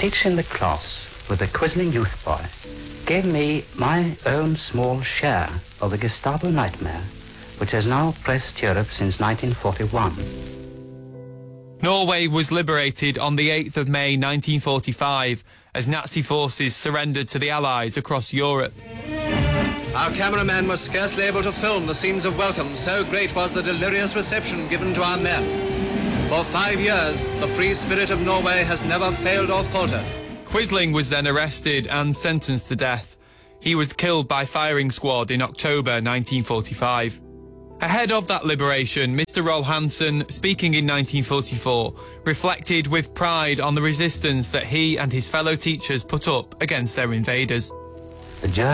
teach in the class with the Quisling youth boy gave me my own small share of the Gestapo nightmare, which has now pressed Europe since 1941. Norway was liberated on the 8th of May 1945 as Nazi forces surrendered to the Allies across Europe. Our cameraman was scarcely able to film the scenes of welcome, so great was the delirious reception given to our men. For 5 years, the free spirit of Norway has never failed or faltered. Quisling was then arrested and sentenced to death. He was killed by firing squad in October 1945. Ahead of that liberation, Mr. Roll Hansen, speaking in 1944, reflected with pride on the resistance that he and his fellow teachers put up against their invaders. The